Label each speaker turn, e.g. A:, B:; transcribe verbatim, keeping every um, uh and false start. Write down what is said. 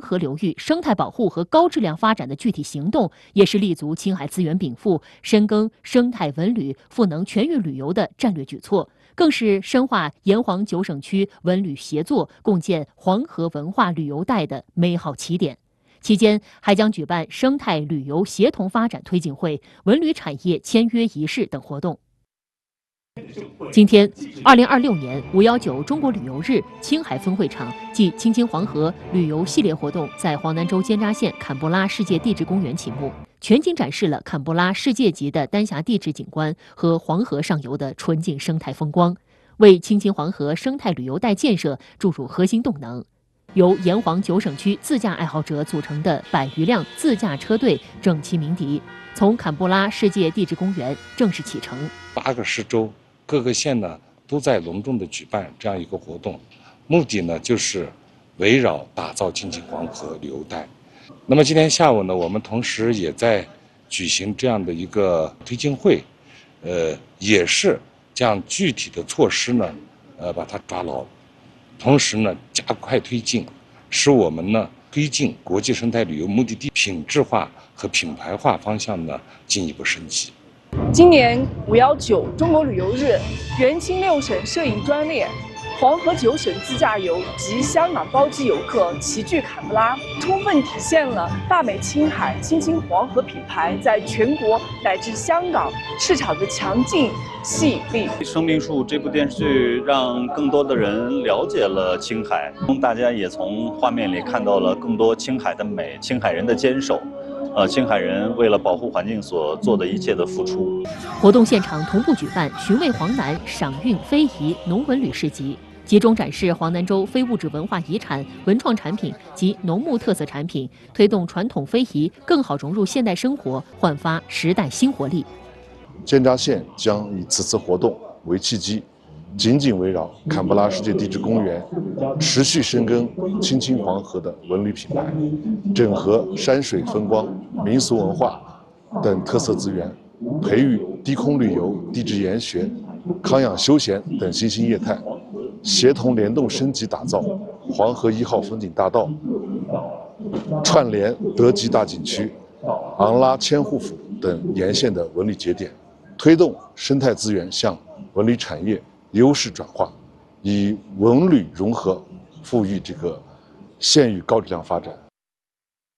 A: 河流域生态保护和高质量发展的具体行动，也是立足青海资源禀赋、深耕生态文旅、赋能全域旅游的战略举措，更是深化沿黄九省区文旅协作，共建黄河文化旅游带的美好起点。期间还将举办生态旅游协同发展推进会、文旅产业签约仪式等活动。今天，二零二六年五幺九中国旅游日青海分会场暨青青黄河旅游系列活动在黄南州尖扎县坎布拉世界地质公园启幕，全景展示了坎布拉世界级的丹霞地质景观和黄河上游的纯净生态风光，为青青黄河生态旅游带建设注入核心动能。由沿黄九省区自驾爱好者组成的百余辆自驾车队整齐鸣笛，从坎布拉世界地质公园正式启程。
B: 八个市州、各个县呢都在隆重的举办这样一个活动，目的呢就是围绕打造青青黄河旅游带。那么今天下午呢，我们同时也在举行这样的一个推进会，呃，也是将具体的措施呢，呃，把它抓牢。同时呢，加快推进，使我们呢推进国际生态旅游目的地品质化和品牌化方向呢进一步升级。
C: 今年五幺九中国旅游日，原青六省摄影专列、黄河九省自驾游及香港包机游客齐聚坎布拉，充分体现了大美青海青青黄河品牌在全国乃至香港市场的强劲吸引力。
D: 生命树这部电视剧让更多的人了解了青海，大家也从画面里看到了更多青海的美、青海人的坚守。呃，青海人为了保护环境所做的一切的付出。
A: 活动现场同步举办寻味黄南赏韵非遗农文旅市集，集中展示黄南州非物质文化遗产、文创产品及农牧特色产品，推动传统非遗更好融入现代生活，焕发时代新活力。
E: 尖扎县将以此次活动为契机，紧紧围绕坎布拉世界地质公园，持续深耕青青黄河的文旅品牌，整合山水风光、民俗文化等特色资源，培育低空旅游、地质研学、康养休闲等新兴业态，协同联动升级打造黄河一号风景大道，串联德吉大景区、昂拉千户府等沿线的文旅节点，推动生态资源向文旅产业优势转化，以文旅融合赋予这个县域高质量发展。